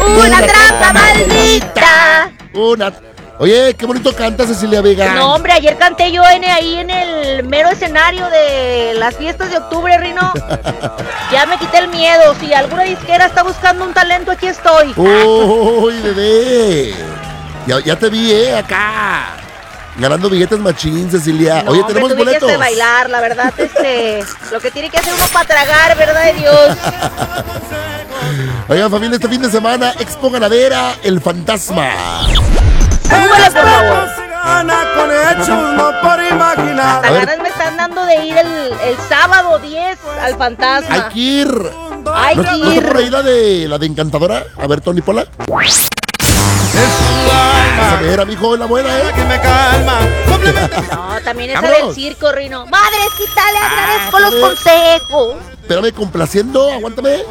Una trampa maldita. Oye, qué bonito canta Cecilia Vega. No, hombre, ayer canté yo ahí en el mero escenario de las fiestas de octubre, Rino. Ya me quité el miedo. Si alguna disquera está buscando un talento, aquí estoy. Uy, bebé. Ya te vi, acá. Ganando billetes machín, Cecilia. No, oye, tenemos tuve boletos. Que bailar, la verdad, lo que tiene que hacer uno para tragar, ¿verdad de Dios? Oigan, familia, este fin de semana, Expo Ganadera, El Fantasma. Súbele, por favor. Con hechos no por imaginar. Hasta ganas me están dando de ir el sábado 10 al Fantasma. Hay que ir. Hay ¿No que está ir. por ahí la de Encantadora? A ver, Tony Pola. A ver, amigo, la buena, Que me calma. No, también esa Vámonos. del circo, Rino. Madrecita, le agradezco los consejos. Espérame, complaciendo, aguántame.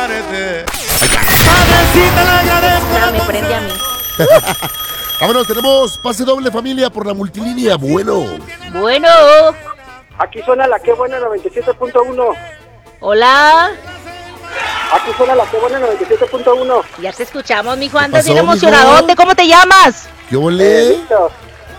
Me prende a mí. Vámonos, tenemos pase doble, familia, por la multilínea. Bueno. Bueno. Aquí suena la que buena 97.1. Hola. Aquí suena la que buena 97.1. Ya te escuchamos, mijo. Andas pasó, bien emocionadote. mijo? ¿Cómo te llamas? ¿Qué volé? Víctor,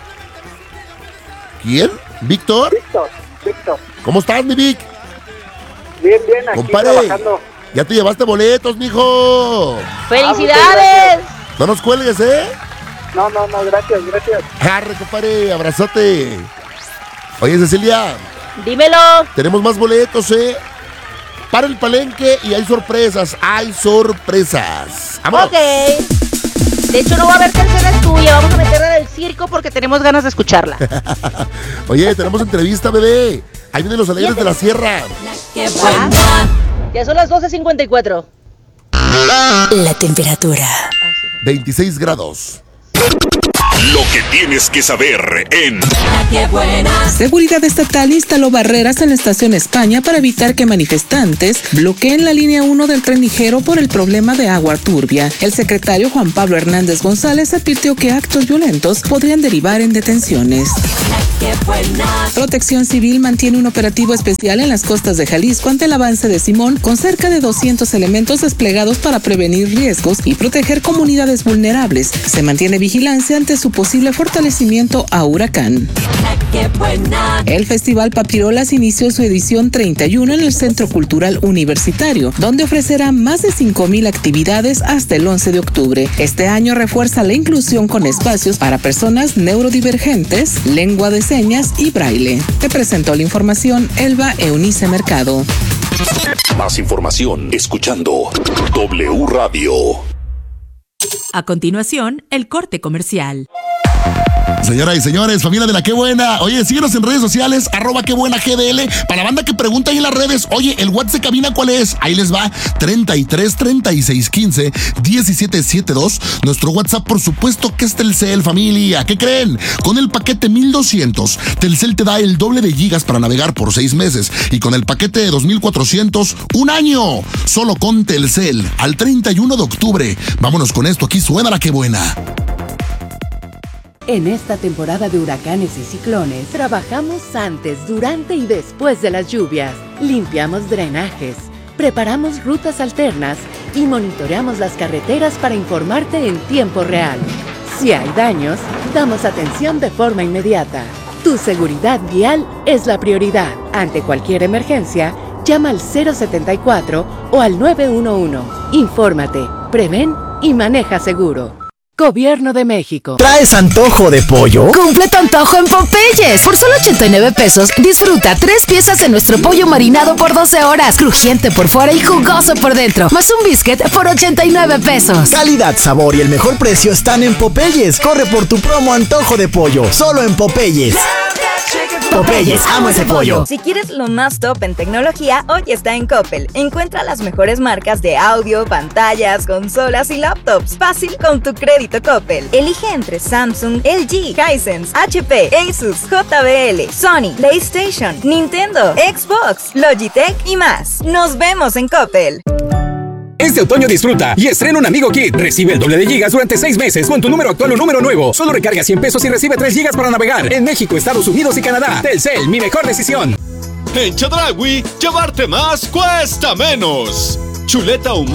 ¿Quién? ¿Víctor? Víctor. ¿Cómo estás, mi Vic? Bien, aquí Compadre, trabajando. ya te llevaste boletos, mijo. ¡Felicidades! No nos cuelgues, ¿eh? No, gracias. Arre, compadre, abrazote. Oye, Cecilia, Dímelo. tenemos más boletos, ¿eh? Para el palenque y hay sorpresas, ¡Vámonos! Ok. De hecho, no va a haber tercera tuya. Vamos a meterla del circo porque tenemos ganas de escucharla. Oye, tenemos entrevista, bebé. Ahí vienen los alegres de la sierra. Ya son las 12:54. La temperatura. 26 grados. Lo que tienes que saber en Seguridad Estatal instaló barreras en la estación España para evitar que manifestantes bloqueen la línea 1 del tren ligero por el problema de agua turbia. El secretario Juan Pablo Hernández González advirtió que actos violentos podrían derivar en detenciones. Protección Civil mantiene un operativo especial en las costas de Jalisco ante el avance de Simón, con cerca de 200 elementos desplegados para prevenir riesgos y proteger comunidades vulnerables. Se mantiene vigilancia ante su posible fortalecimiento a huracán. El Festival Papirolas inició su edición 31 en el Centro Cultural Universitario, donde ofrecerá más de 5,000 actividades hasta el 11 de octubre. Este año refuerza la inclusión con espacios para personas neurodivergentes, lengua de señas y braille. Te presentó la información Elba Eunice Mercado. más información escuchando W Radio. A continuación, el corte comercial. Señoras y señores, familia de la Qué Buena. Oye, síguenos en redes sociales, @QueBuenaGDL. Para la banda que pregunta ahí en las redes, oye, ¿el WhatsApp de cabina cuál es? Ahí les va, 33 36 15 17 72. Nuestro WhatsApp, por supuesto, que es Telcel, familia. ¿Qué creen? Con el paquete 1200, Telcel te da el doble de gigas para navegar por 6 meses. Y con el paquete de 2400, un año. Solo con Telcel, al 31 de octubre. Vámonos con esto, aquí suena la Qué Buena. En esta temporada de huracanes y ciclones, trabajamos antes, durante y después de las lluvias. Limpiamos drenajes, preparamos rutas alternas y monitoreamos las carreteras para informarte en tiempo real. Si hay daños, damos atención de forma inmediata. Tu seguridad vial es la prioridad. Ante cualquier emergencia, llama al 074 o al 911. Infórmate, prevén y maneja seguro. Gobierno de México. ¿Traes antojo de pollo? Cumple tu antojo en Popeyes. Por solo 89 pesos, disfruta 3 piezas de nuestro pollo marinado por 12 horas, crujiente por fuera y jugoso por dentro, más un biscuit por 89 pesos. Calidad, sabor y el mejor precio están en Popeyes. Corre por tu promo antojo de pollo, solo en Popeyes. Popeyes, amo ese pollo. Si quieres lo más top en tecnología, hoy está en Coppel. Encuentra las mejores marcas de audio, pantallas, consolas y laptops. Fácil con tu crédito Coppel. Elige entre Samsung, LG, Hisense, HP, Asus, JBL, Sony, PlayStation, Nintendo, Xbox, Logitech y más. Nos vemos en Coppel. Este otoño disfruta y estrena un Amigo Kit. Recibe el doble de gigas durante 6 meses con tu número actual o número nuevo. Solo recarga 100 pesos y recibe 3 gigas para navegar en México, Estados Unidos y Canadá. Telcel, mi mejor decisión. En Chedraui, llevarte más cuesta menos. Chuleta humana